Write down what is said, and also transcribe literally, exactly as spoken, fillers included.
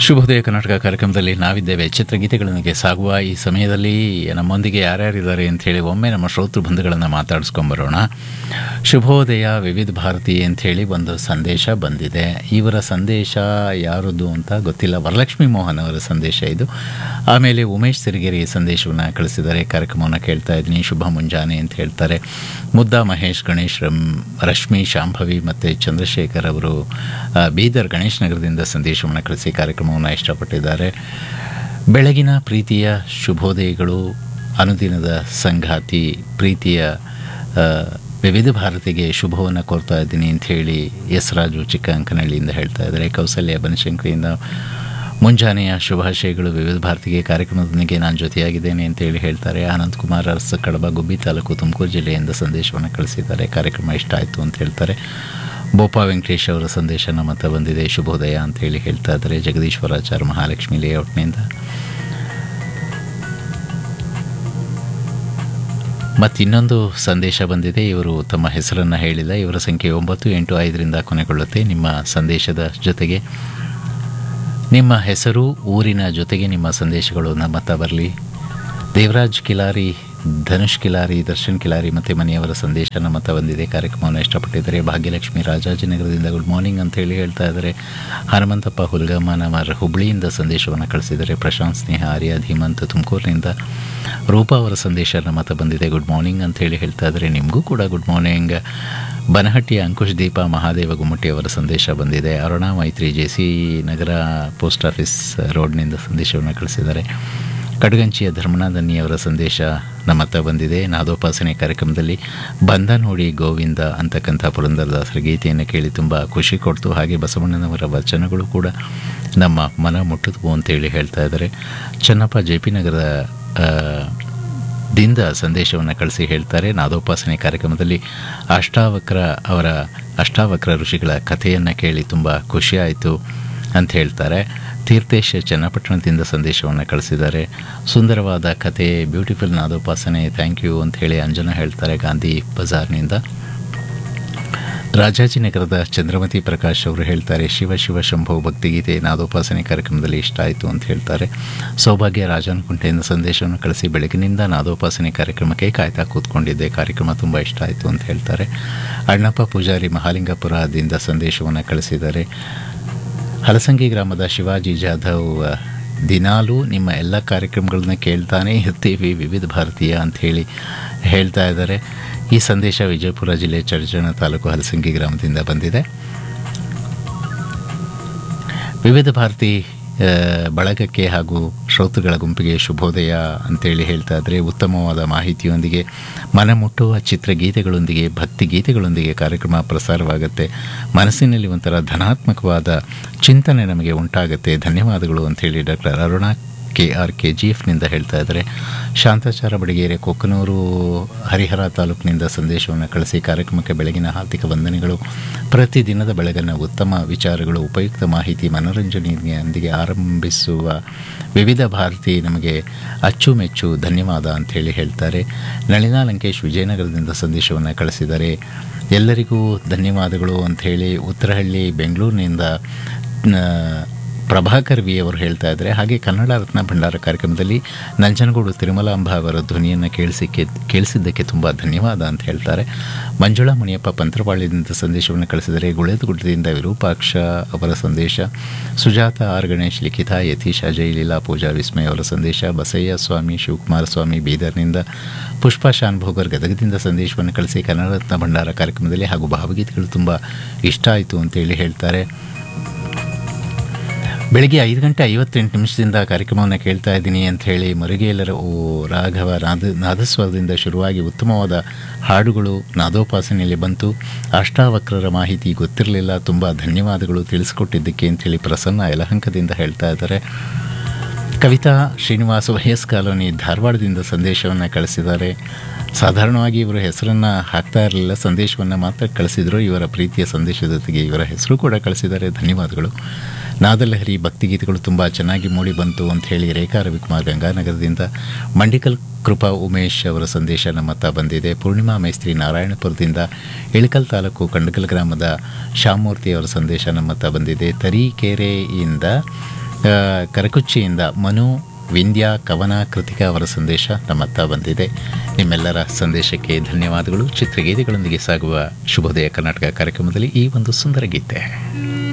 ಶುಭೋದಯ ಕರ್ನಾಟಕ ಕಾರ್ಯಕ್ರಮದಲ್ಲಿ ನಾವಿದ್ದೇವೆ. ಚಿತ್ರಗೀತೆಗಳೊಂದಿಗೆ ಸಾಗುವ ಈ ಸಮಯದಲ್ಲಿ ನಮ್ಮೊಂದಿಗೆ ಯಾರ್ಯಾರಿದ್ದಾರೆ ಅಂಥೇಳಿ ಒಮ್ಮೆ ನಮ್ಮ ಶ್ರೋತೃ ಬಂಧುಗಳನ್ನು ಮಾತಾಡಿಸ್ಕೊಂಬರೋಣ. ಶುಭೋದಯ ವಿವಿಧ ಭಾರತಿ ಅಂಥೇಳಿ ಒಂದು ಸಂದೇಶ ಬಂದಿದೆ. ಇವರ ಸಂದೇಶ ಯಾರದು ಅಂತ ಗೊತ್ತಿಲ್ಲ. ವರಲಕ್ಷ್ಮಿ ಮೋಹನ್ ಅವರ ಸಂದೇಶ ಇದು. ಆಮೇಲೆ ಉಮೇಶ್ ಸಿರಿಗೆರೆ ಸಂದೇಶವನ್ನು ಕಳಿಸಿದ್ದಾರೆ. ಕಾರ್ಯಕ್ರಮವನ್ನು ಕೇಳ್ತಾ ಇದ್ದೀನಿ, ಶುಭ ಮುಂಜಾನೆ ಅಂತ ಹೇಳ್ತಾರೆ. ಮುದ್ದಾ ಮಹೇಶ್, ಗಣೇಶ್, ರಮ್ ರಶ್ಮಿ, ಶಾಂಭವಿ ಮತ್ತು ಚಂದ್ರಶೇಖರ್ ಅವರು ಬೀದರ್ ಗಣೇಶ್ ನಗರದಿಂದ ಸಂದೇಶವನ್ನು ಕಳಿಸಿ ಕಾರ್ಯಕ್ರಮವನ್ನು ಇಷ್ಟಪಟ್ಟಿದ್ದಾರೆ. ಬೆಳಗಿನ ಪ್ರೀತಿಯ ಶುಭೋದಯಗಳು, ಅನುದಿನದ ಸಂಗಾತಿ, ಪ್ರೀತಿಯ ವಿವಿಧ ಭಾರತಿಗೆ ಶುಭವನ್ನು ಕೋರ್ತಾ ಇದ್ದೀನಿ ಅಂಥೇಳಿ ಎಸ್ ರಾಜು ಚಿಕ್ಕ ಅಂಕನಹಳ್ಳಿಯಿಂದ ಹೇಳ್ತಾ ಇದ್ದಾರೆ. ಕೌಸಲ್ಯ ಬನಶಂಕರಿಯಿಂದ ಮುಂಜಾನೆಯ ಶುಭಾಶಯಗಳು, ವಿವಿಧ ಭಾರತಿಗೆ ಕಾರ್ಯಕ್ರಮದೊಂದಿಗೆ ನಾನು ಜೊತೆಯಾಗಿದ್ದೇನೆ ಅಂತೇಳಿ ಹೇಳ್ತಾರೆ. ಅನಂತ್ ಕುಮಾರ್ ಅರಸ, ಕಡಬ, ಗುಬ್ಬಿ ತಾಲೂಕು, ತುಮಕೂರು ಜಿಲ್ಲೆಯಿಂದ ಸಂದೇಶವನ್ನು ಕಳಿಸಿದ್ದಾರೆ. ಕಾರ್ಯಕ್ರಮ ಇಷ್ಟ ಆಯಿತು ಅಂತ ಹೇಳ್ತಾರೆ. ಬೋಪಾ ವೆಂಕಟೇಶ್ ಅವರ ಸಂದೇಶ ನಮ್ಮ ಹತ್ರ ಬಂದಿದೆ, ಶುಭೋದಯ ಅಂತೇಳಿ ಹೇಳ್ತಾ ಇದ್ದಾರೆ. ಜಗದೀಶ್ವರಾಚಾರ್ಯ, ಮಹಾಲಕ್ಷ್ಮಿ ಲೇಔಟ್ನಿಂದ. ಮತ್ತು ಇನ್ನೊಂದು ಸಂದೇಶ ಬಂದಿದೆ. ಇವರು ತಮ್ಮ ಹೆಸರನ್ನು ಹೇಳಿಲ್ಲ. ಇವರ ಸಂಖ್ಯೆ ಒಂಬತ್ತು ಎಂಟು ಐದರಿಂದ ಕೊನೆಗೊಳ್ಳುತ್ತೆ. ನಿಮ್ಮ ಸಂದೇಶದ ಜೊತೆಗೆ ನಿಮ್ಮ ಹೆಸರು, ಊರಿನ ಜೊತೆಗೆ ನಿಮ್ಮ ಸಂದೇಶಗಳು ನಮ್ಮ ಹತ್ರ ಬರಲಿ. ದೇವರಾಜ್ ಕಿಲಾರಿ, ಧನುಷ್ ಕಿಲಾರಿ, ದರ್ಶನ್ ಕಿಲಾರಿ ಮತ್ತು ಮನೆಯವರ ಸಂದೇಶ ನಮ್ಮ ಹತ್ರ ಬಂದಿದೆ. ಕಾರ್ಯಕ್ರಮವನ್ನು ಇಷ್ಟಪಟ್ಟಿದ್ದಾರೆ. ಭಾಗ್ಯಲಕ್ಷ್ಮಿ ರಾಜಾಜಿನಗರದಿಂದ ಗುಡ್ ಮಾರ್ನಿಂಗ್ ಅಂತೇಳಿ ಹೇಳ್ತಾ ಇದ್ದಾರೆ. ಹನುಮಂತಪ್ಪ ಹುಲ್ಗಮ್ಮನವರ ಹುಬ್ಳಿಯಿಂದ ಸಂದೇಶವನ್ನು ಕಳಿಸಿದ್ದಾರೆ. ಪ್ರಶಾಂತ್, ಸ್ನೇಹ, ಆರ್ಯ, ಧೀಮಂತ್ ತುಮಕೂರಿನಿಂದ. ರೂಪಾ ಅವರ ಸಂದೇಶ ನಮ್ಮ ಹತ್ರ ಬಂದಿದೆ. ಗುಡ್ ಮಾರ್ನಿಂಗ್ ಅಂತೇಳಿ ಹೇಳ್ತಾ ಇದ್ದಾರೆ. ನಿಮಗೂ ಕೂಡ ಗುಡ್ ಮಾರ್ನಿಂಗ್. ಬನಹಟ್ಟಿಯ ಅಂಕುಶ್ ದೀಪ, ಮಹಾದೇವ ಗುಮ್ಮಟಿ ಅವರ ಸಂದೇಶ ಬಂದಿದೆ. ಅರುಣಾ ಮೈತ್ರಿ, ಜೆ ಸಿ ನಗರ ಪೋಸ್ಟ್ ಆಫೀಸ್ ರೋಡ್ನಿಂದ ಸಂದೇಶವನ್ನು ಕಳಿಸಿದ್ದಾರೆ. ಕಡಗಂಚಿಯ ಧರ್ಮನಾಥನ್ನಿಯವರ ಸಂದೇಶ ನಮ್ಮ ಹತ್ರ ಬಂದಿದೆ. ನಾದೋಪಾಸನೆ ಕಾರ್ಯಕ್ರಮದಲ್ಲಿ ಬಂದ ನೋಡಿ ಗೋವಿಂದ ಅಂತಕ್ಕಂಥ ಪುರಂದರದಾಸರ ಗೀತೆಯನ್ನು ಕೇಳಿ ತುಂಬ ಖುಷಿ ಕೊಡ್ತು. ಹಾಗೆ ಬಸವಣ್ಣನವರ ವಚನಗಳು ಕೂಡ ನಮ್ಮ ಮನ ಮುಟ್ಟಿದ್ವು ಅಂತೇಳಿ ಹೇಳ್ತಾ ಇದ್ದಾರೆ. ಚನ್ನಪ್ಪ ಜೆ ಪಿ ನಗರ ದಿಂದ ಸಂದೇಶವನ್ನು ಕಳಿಸಿ ಹೇಳ್ತಾರೆ. ನಾದೋಪಾಸನೆ ಕಾರ್ಯಕ್ರಮದಲ್ಲಿ ಅಷ್ಟಾವಕ್ರ ಅವರ ಅಷ್ಟಾವಕ್ರ ಋಷಿಗಳ ಕಥೆಯನ್ನು ಕೇಳಿ ತುಂಬ ಖುಷಿಯಾಯಿತು ಅಂತ ಹೇಳ್ತಾರೆ. ತೀರ್ಥೇಶ್ ಚನ್ನಪಟ್ಟಣದಿಂದ ಸಂದೇಶವನ್ನು ಕಳಿಸಿದ್ದಾರೆ. ಸುಂದರವಾದ ಕಥೆ, ಬ್ಯೂಟಿಫುಲ್ ನಾದೋಪಾಸನೆ, ಥ್ಯಾಂಕ್ ಯು ಅಂತ ಹೇಳಿ ಅಂಜನಾ ಹೇಳ್ತಾರೆ ಗಾಂಧಿ ಬಜಾರ್ನಿಂದ. ರಾಜಾಜಿನಗರದ ಚಂದ್ರಮತಿ ಪ್ರಕಾಶ್ ಅವರು ಹೇಳ್ತಾರೆ, ಶಿವ ಶಿವ ಶಂಭೋ ಭಕ್ತಿಗೀತೆ ನಾದೋಪಾಸನೆ ಕಾರ್ಯಕ್ರಮದಲ್ಲಿ ಇಷ್ಟ ಆಯಿತು ಅಂತ ಹೇಳ್ತಾರೆ. ಸೌಭಾಗ್ಯ ರಾಜನಕುಂಟೆಯಿಂದ ಸಂದೇಶವನ್ನು ಕಳಿಸಿ, ಬೆಳಗಿನಿಂದ ನಾದೋಪಾಸನೆ ಕಾರ್ಯಕ್ರಮಕ್ಕೆ ಕಾಯ್ತಾ ಕೂತ್ಕೊಂಡಿದ್ದೆ, ಕಾರ್ಯಕ್ರಮ ತುಂಬ ಇಷ್ಟ ಆಯಿತು ಅಂತ ಹೇಳ್ತಾರೆ. ಅಣ್ಣಪ್ಪ ಪೂಜಾರಿ ಮಹಾಲಿಂಗಪುರದಿಂದ ಸಂದೇಶವನ್ನು ಕಳಿಸಿದ್ದಾರೆ. ಹಲಸಂಗಿ ಗ್ರಾಮದ ಶಿವಾಜಿ ಜಾಧವ್, ದಿನಾಲೂ ನಿಮ್ಮ ಎಲ್ಲ ಕಾರ್ಯಕ್ರಮಗಳನ್ನ ಕೇಳ್ತಾನೆ ಇರ್ತೀವಿ ವಿವಿಧ ಭಾರತೀಯ ಅಂಥೇಳಿ ಹೇಳ್ತಾ ಇದ್ದಾರೆ. ಈ ಸಂದೇಶ ವಿಜಯಪುರ ಜಿಲ್ಲೆ ಚಡಚಣ ತಾಲೂಕು ಹಲಸಂಗಿ ಗ್ರಾಮದಿಂದ ಬಂದಿದೆ. ವಿವಿಧ ಭಾರತಿ ಬಳಗಕ್ಕೆ ಹಾಗೂ ಶ್ರೋತೃಗಳ ಗುಂಪಿಗೆ ಶುಭೋದಯ ಅಂತೇಳಿ ಹೇಳ್ತಾ ಇದ್ದರೆ, ಉತ್ತಮವಾದ ಮಾಹಿತಿಯೊಂದಿಗೆ ಮನಮುಟ್ಟುವ ಚಿತ್ರಗೀತೆಗಳೊಂದಿಗೆ ಭಕ್ತಿಗೀತೆಗಳೊಂದಿಗೆ ಕಾರ್ಯಕ್ರಮ ಪ್ರಸಾರವಾಗುತ್ತೆ. ಮನಸ್ಸಿನಲ್ಲಿ ಒಂಥರ ಧನಾತ್ಮಕವಾದ ಚಿಂತನೆ ನಮಗೆ ಉಂಟಾಗುತ್ತೆ. ಧನ್ಯವಾದಗಳು ಅಂಥೇಳಿ doctor Aruna K R K G ಎಫ್ನಿಂದ ಹೇಳ್ತಾ ಇದ್ದಾರೆ. ಶಾಂತಾಚಾರ ಬಡಿಗೇರೆ, ಕೊಕ್ಕನೂರು, ಹರಿಹರ ತಾಲೂಕಿನಿಂದ ಸಂದೇಶವನ್ನು ಕಳಿಸಿ, ಕಾರ್ಯಕ್ರಮಕ್ಕೆ ಬೆಳಗಿನ ಹಾರ್ದಿಕ ವಂದನೆಗಳು. ಪ್ರತಿದಿನದ ಬೆಳಗನ್ನು ಉತ್ತಮ ವಿಚಾರಗಳು, ಉಪಯುಕ್ತ ಮಾಹಿತಿ, ಮನೋರಂಜನೆಯೊಂದಿಗೆ ಆರಂಭಿಸುವ ವಿವಿಧ ಭಾರತಿ ನಮಗೆ ಅಚ್ಚುಮೆಚ್ಚು, ಧನ್ಯವಾದ ಅಂಥೇಳಿ ಹೇಳ್ತಾರೆ. ನಳಿನಾ ಲಂಕೇಶ್ ವಿಜಯನಗರದಿಂದ ಸಂದೇಶವನ್ನು ಕಳಿಸಿದ್ದಾರೆ. ಎಲ್ಲರಿಗೂ ಧನ್ಯವಾದಗಳು ಅಂಥೇಳಿ ಉತ್ತರಹಳ್ಳಿ ಬೆಂಗಳೂರಿನಿಂದ ಪ್ರಭಾಕರ್ ವಿ ಅವರು ಹೇಳ್ತಾ ಇದ್ದಾರೆ. ಹಾಗೆ ಕನ್ನಡ ರತ್ನ ಭಂಡಾರ ಕಾರ್ಯಕ್ರಮದಲ್ಲಿ ನಂಜನಗೂಡು ತಿರುಮಲಾಂಬ ಅವರ ಧ್ವನಿಯನ್ನು ಕೇಳಿಸಿಕ್ಕೆ ಕೇಳಿಸಿದ್ದಕ್ಕೆ ತುಂಬ ಧನ್ಯವಾದ ಅಂತ ಹೇಳ್ತಾರೆ. ಮಂಜುಳಾ ಮುನಿಯಪ್ಪ ಪಂತ್ರವಾಳ್ಯದಿಂದ ಸಂದೇಶವನ್ನು ಕಳಿಸಿದರೆ. ಗುಳೇದಗುಡ್ಡದಿಂದ ವಿರೂಪಾಕ್ಷ ಅವರ ಸಂದೇಶ. ಸುಜಾತ ಆರ್ ಗಣೇಶ್, ಲಿಖಿತ, ಯತೀಶ್, ಅಜಯ್, ಲೀಲಾ, ಪೂಜಾ, ವಿಸ್ಮಯ ಅವರ ಸಂದೇಶ. ಬಸಯ್ಯ ಸ್ವಾಮಿ, ಶಿವಕುಮಾರ ಸ್ವಾಮಿ ಬೀದರ್ನಿಂದ. ಪುಷ್ಪಾ ಶಾನ್ಭೋಗರ್ ಗದಗದಿಂದ ಸಂದೇಶವನ್ನು ಕಳಿಸಿ, ಕನ್ನಡ ರತ್ನ ಭಂಡಾರ ಕಾರ್ಯಕ್ರಮದಲ್ಲಿ ಹಾಗೂ ಭಾವಗೀತೆಗಳು ತುಂಬ ಇಷ್ಟ ಆಯಿತು ಅಂತೇಳಿ ಹೇಳ್ತಾರೆ. ಬೆಳಗ್ಗೆ ಐದು ಗಂಟೆ ಐವತ್ತೆಂಟು ನಿಮಿಷದಿಂದ ಕಾರ್ಯಕ್ರಮವನ್ನು ಕೇಳ್ತಾ ಇದ್ದೀನಿ ಅಂಥೇಳಿ ಮುರುಗೇಲರ ಓ ರಾಘವ ನಾದ ನಾದಸ್ವರದಿಂದ ಶುರುವಾಗಿ ಉತ್ತಮವಾದ ಹಾಡುಗಳು ನಾದೋಪಾಸನೆಯಲ್ಲಿ ಬಂತು. ಅಷ್ಟಾವಕ್ರರ ಮಾಹಿತಿ ಗೊತ್ತಿರಲಿಲ್ಲ, ತುಂಬ ಧನ್ಯವಾದಗಳು ತಿಳಿಸ್ಕೊಟ್ಟಿದ್ದಕ್ಕೆ ಅಂಥೇಳಿ ಪ್ರಸನ್ನ ಯಲಹಂಕದಿಂದ ಹೇಳ್ತಾ ಇದ್ದಾರೆ. ಕವಿತಾ ಶ್ರೀನಿವಾಸ ವಯಸ್ ಕಾಲೋನಿ ಧಾರವಾಡದಿಂದ ಸಂದೇಶವನ್ನು ಕಳಿಸಿದ್ದಾರೆ. ಸಾಧಾರಣವಾಗಿ ಇವರ ಹೆಸರನ್ನು ಹಾಕ್ತಾ ಇರಲಿಲ್ಲ, ಸಂದೇಶವನ್ನು ಮಾತ್ರ ಕಳಿಸಿದರು. ಇವರ ಪ್ರೀತಿಯ ಸಂದೇಶದ ಜೊತೆಗೆ ಇವರ ಹೆಸರು ಕೂಡ ಕಳಿಸಿದ್ದಾರೆ. ಧನ್ಯವಾದಗಳು. ನಾದಲಹರಿ ಭಕ್ತಿಗೀತೆಗಳು ತುಂಬ ಚೆನ್ನಾಗಿ ಮೂಡಿ ಬಂತು ಅಂಥೇಳಿ ರೇಖಾ ರವಿಕುಮಾರ್ ಗಂಗಾನಗರದಿಂದ. ಮಂಡಿಕಲ್ ಕೃಪಾ ಉಮೇಶ್ ಅವರ ಸಂದೇಶ ನಮ್ಮ ಹತ್ರ ಬಂದಿದೆ. ಪೂರ್ಣಿಮಾ ಮೇಸ್ತ್ರಿ ನಾರಾಯಣಪುರದಿಂದ. ಇಳಕಲ್ ತಾಲೂಕು ಕಂಡಗಲ್ ಗ್ರಾಮದ ಶಾಮೂರ್ತಿ ಅವರ ಸಂದೇಶ ನಮ್ಮ ಹತ್ರ ಬಂದಿದೆ. ತರೀಕೆರೆಯಿಂದ ಆ, ಕರಕುಚ್ಚಿಯಿಂದ ಮನು ವಿಂದ್ಯಾ ಕವನ ಕೃತಿಕಾ ಅವರ ಸಂದೇಶ ನಮ್ಮತ್ತ ಬಂದಿದೆ. ನಿಮ್ಮೆಲ್ಲರ ಸಂದೇಶಕ್ಕೆ ಧನ್ಯವಾದಗಳು. ಚಿತ್ರಗೀತೆಗಳೊಂದಿಗೆ ಸಾಗುವ ಶುಭೋದಯ ಕರ್ನಾಟಕ ಕಾರ್ಯಕ್ರಮದಲ್ಲಿ ಈ ಒಂದು ಸುಂದರ ಗೀತೆ.